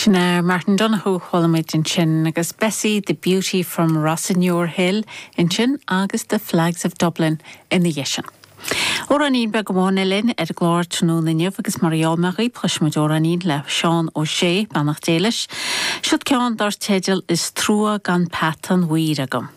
Sinna Martin Donoghue Hollamid in Chin agus Bessie the Beauty from Rossignor Hill in Chin agus the Flags of Dublin in the Yeshin. Oranín be gomáin linn glár trú linneamh agus Mariol Marie prismuid oranín le Sean O'Shea bannach déilis. Siod ceann dar teideal is trúa gan patan huir agam.